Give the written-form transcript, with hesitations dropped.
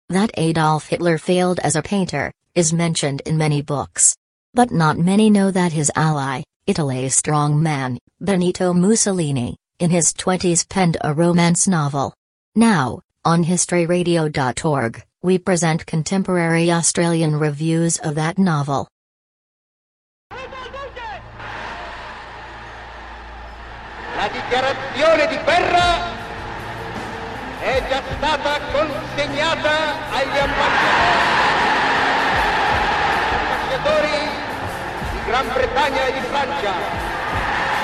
That Adolf Hitler failed as a painter is mentioned in many books. But not many know that his ally, Italy's strong man, Benito Mussolini, in his 20s penned a romance novel. Now, on historyradio.org, we present contemporary Australian reviews of that novel. La dichiarazione di guerra è già stata consegnata agli ambasciatori di Gran Bretagna e di Francia.